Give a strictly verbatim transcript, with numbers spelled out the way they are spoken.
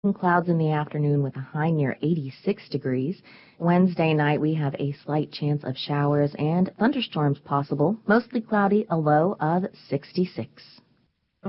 Clouds in the afternoon with a high near eighty-six degrees. Wednesday night we have a slight chance of showers and thunderstorms possible. Mostly cloudy, a low of sixty-six.